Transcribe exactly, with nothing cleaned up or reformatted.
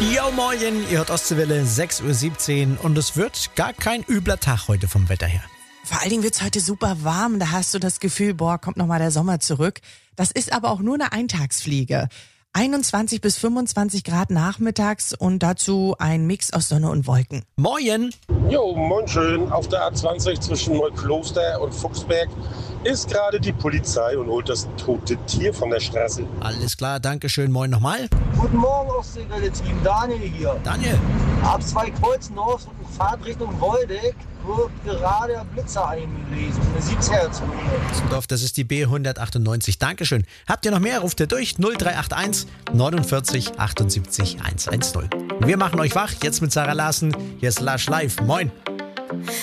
Ja, moin, ihr hört Ostseewelle, sechs Uhr siebzehn und es wird gar kein übler Tag heute vom Wetter her. Vor allen Dingen wird's heute super warm, da hast du das Gefühl, boah, kommt nochmal der Sommer zurück. Das ist aber auch nur eine Eintagsfliege. einundzwanzig bis fünfundzwanzig Grad nachmittags und dazu ein Mix aus Sonne und Wolken. Moin! Jo, moin schön. Auf der A zwanzig zwischen Neukloster und Fuchsberg ist gerade die Polizei und holt das tote Tier von der Straße. Alles klar, danke schön, moin nochmal. Guten Morgen, Ostseewelle-Team. Daniel hier. Daniel. Ab zwei Kreuznords und Fahrt Richtung Woldeck wird gerade der Blitzer eingelesen. Eine siebzehn-Zone. Das ist die B hundertachtundneunzig. Dankeschön. Habt ihr noch mehr? Ruft ihr durch null drei acht eins neunundvierzig achtundsiebzig hundertzehn. Wir machen euch wach, jetzt mit Sarah Larsen. Hier ist Lush Live. Moin.